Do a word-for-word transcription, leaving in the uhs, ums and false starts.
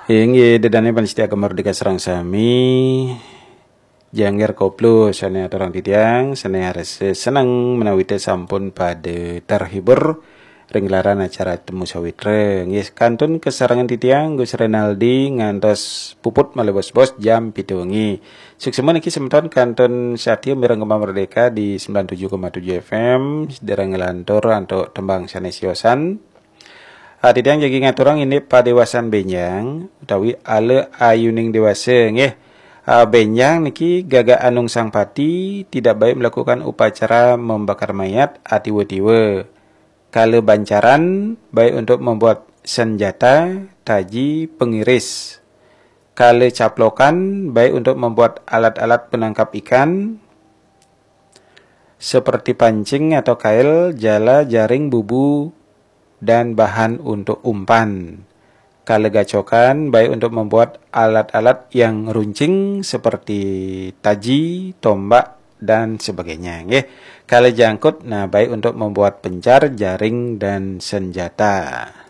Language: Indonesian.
Inggi dedane panitia Merdeka Serang Sami Jangger koplo sana orang titiang sana harus senang menawite sampun pada terhibur ringlaran acara temu sawit reng yes kantun kesarangan titiang Gus Renaldi ngantos puput male bos-bos jam pitu wengi sukseman iki semeton kantun satya mireng Gemah Merdeka di sembilan puluh tujuh koma tujuh F M dereng ngelantur antuk tembang sanesiosan. Adi yang jadi ngaturang ini padewasan benjang utawi ale ayuning dewasa nggih. Uh, benjang niki gaga anung sang pati tidak baik melakukan upacara membakar mayat atiwe-tiwe. Kale bancaran baik untuk membuat senjata, taji, pengiris. Kale caplokan baik untuk membuat alat-alat penangkap ikan seperti pancing atau kail, jala, jaring, bubu dan bahan untuk umpan. Kale gacokan baik untuk membuat alat-alat yang runcing seperti taji, tombak dan sebagainya nggih. Kale jangkut nah baik untuk membuat pencar, jaring dan senjata.